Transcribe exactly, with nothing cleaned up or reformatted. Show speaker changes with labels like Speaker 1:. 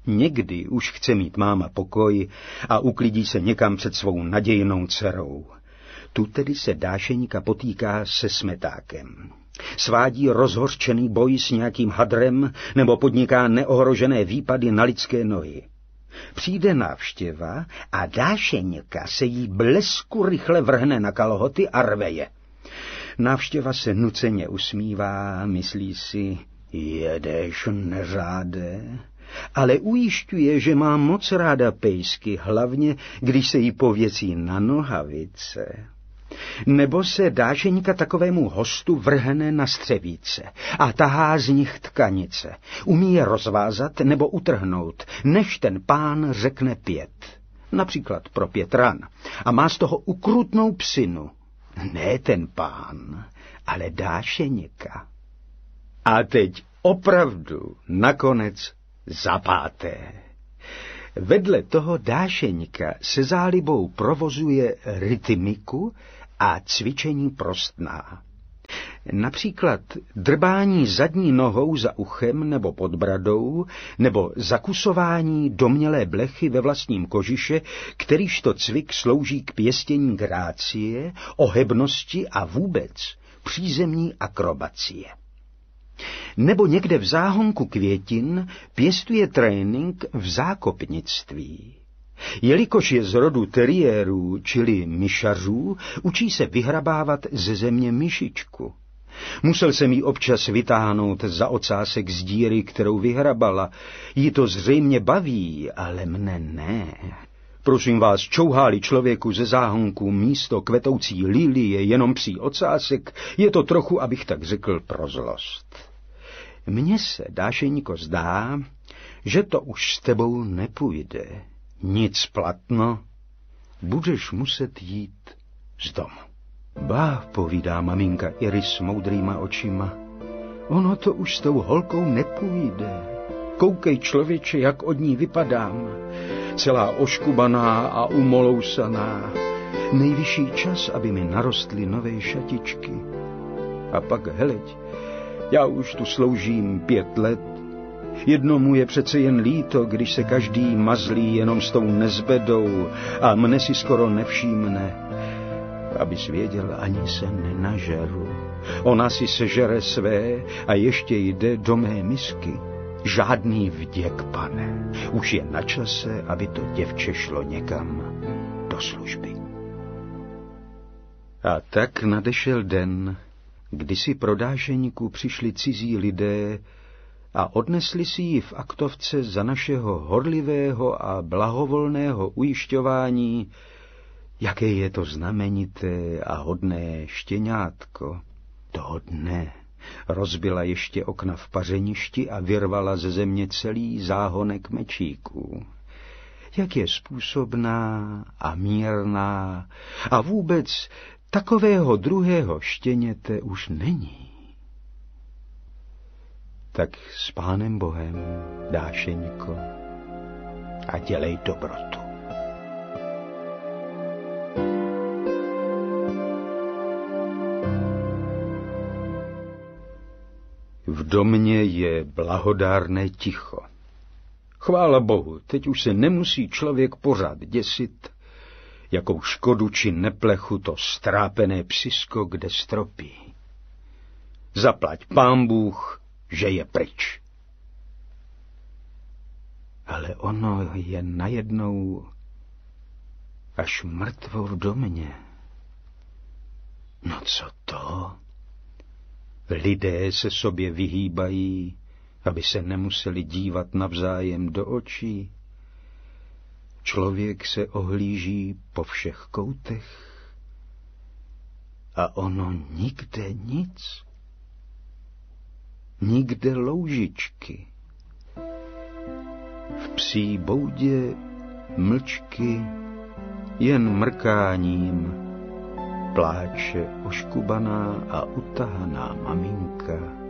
Speaker 1: Někdy už chce mít máma pokoj a uklidí se někam před svou nadějnou dcerou. Tu tedy se Dášeňka potýká se Smetákem. Svádí rozhořčený boj s nějakým hadrem nebo podniká neohrožené výpady na lidské nohy. Přijde návštěva a Dášeňka se jí blesku rychle vrhne na kalhoty a rve je. Návštěva se nuceně usmívá, myslí si, jedeš, neřáde, ale ujišťuje, že má moc ráda pejsky, hlavně když se jí pověcí na nohavice. Nebo se Dášeňka takovému hostu vrhne na střevíce a tahá z nich tkanice. Umí je rozvázat nebo utrhnout, než ten pán řekne pět. Například pro pět ran. A má z toho ukrutnou psinu. Ne ten pán, ale Dášeňka. A teď opravdu nakonec za páté. Vedle toho Dášeňka se zálibou provozuje rytmiku a cvičení prostná. Například drbání zadní nohou za uchem nebo pod bradou, nebo zakusování domnělé blechy ve vlastním kožiše, kterýžto cvik slouží k pěstění grácie, ohebnosti a vůbec přízemní akrobacie. Nebo někde v záhonku květin pěstuje trénink v zákopnictví. Jelikož je z rodu teriérů, čili myšařů, učí se vyhrabávat ze země myšičku. Musel jsem jí občas vytáhnout za ocásek z díry, kterou vyhrabala. Jí to zřejmě baví, ale mne ne. Prosím vás, čouhá-li člověku ze záhonku místo kvetoucí lilie jenom psí ocásek, je to trochu, abych tak řekl, pro zlost. Mně se, Dášeňko, zdá, že to už s tebou nepůjde. Nic platno, budeš muset jít z domu. Bá, povídá maminka Iris moudrýma očima, ono to už s tou holkou nepůjde. Koukej, člověče, jak od ní vypadám, celá oškubaná a umolousaná. Nejvyšší čas, aby mi narostly nové šatičky. A pak, heleď, já už tu sloužím pět let. Jednomu je přece jen líto, když se každý mazlí jenom s tou nezbedou a mne si skoro nevšímne. Abys věděl, ani se nenažeru. Ona si sežere své a ještě jde do mé misky. Žádný vděk, pane. Už je na čase, aby to děvče šlo někam do služby. A tak nadešel den, kdy si pro Dášeňku přišli cizí lidé a odnesli si ji v aktovce za našeho horlivého a blahovolného ujišťování, jaké je to znamenité a hodné štěňátko. Toho dne rozbila ještě okna v pařeništi a vyrvala ze země celý záhonek mečíků. Jak je způsobná a mírná a vůbec takového druhého štěněte už není. Tak s Pánem Bohem, Dášeňko, a dělej dobrotu. V domě je blahodárné ticho. Chvála Bohu, teď už se nemusí člověk pořád děsit, jakou škodu či neplechu to strápené psisko kde stropí. Zaplať Pán Bůh, že je pryč. Ale ono je najednou až mrtvo v domě. No co to? Lidé se sobě vyhýbají, aby se nemuseli dívat navzájem do očí. Člověk se ohlíží po všech koutech a ono nikde nic. Nikde loužičky. V psí boudě mlčky jen mrkáním pláče oškubaná a utahaná maminka